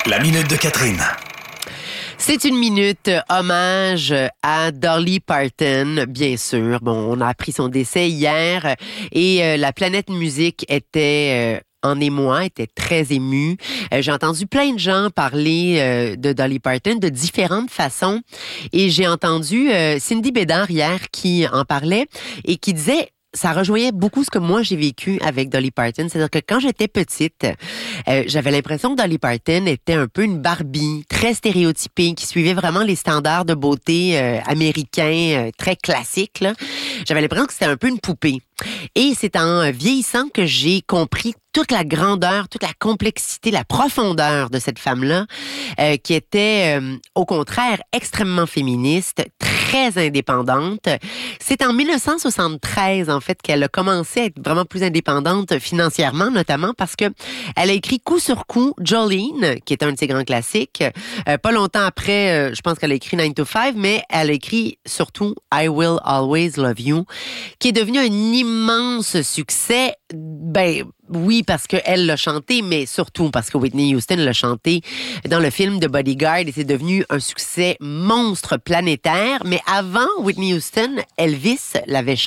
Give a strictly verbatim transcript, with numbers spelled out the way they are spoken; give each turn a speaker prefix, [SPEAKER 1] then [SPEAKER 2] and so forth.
[SPEAKER 1] La minute de Catherine.
[SPEAKER 2] C'est une minute hommage à Dolly Parton, bien sûr. Bon, on a appris son décès hier et euh, la planète musique était... Euh, en émoi, était très émue. Euh, j'ai entendu plein de gens parler euh, de Dolly Parton de différentes façons et j'ai entendu euh, Cindy Bédard hier qui en parlait et qui disait ça rejoignait beaucoup ce que moi j'ai vécu avec Dolly Parton. C'est-à-dire que quand j'étais petite, euh, j'avais l'impression que Dolly Parton était un peu une Barbie, très stéréotypée, qui suivait vraiment les standards de beauté euh, américains, euh, très classiques, là. J'avais l'impression que c'était un peu une poupée. Et c'est en vieillissant que j'ai compris toute la grandeur, toute la complexité, la profondeur de cette femme-là, euh, qui était, euh, au contraire, extrêmement féministe, très indépendante. C'est en dix-neuf cent soixante-treize, en fait, qu'elle a commencé à être vraiment plus indépendante financièrement, notamment parce que elle a écrit coup sur coup Jolene, qui est un de ses grands classiques. Euh, pas longtemps après, euh, je pense qu'elle a écrit nine to five, mais elle a écrit surtout I Will Always Love You, qui est devenu un immense succès. Ben, oui, parce qu'elle l'a chanté, mais surtout parce que Whitney Houston l'a chanté dans le film de Bodyguard et c'est devenu un succès monstre planétaire. Mais avant Whitney Houston, Elvis l'avait chanté.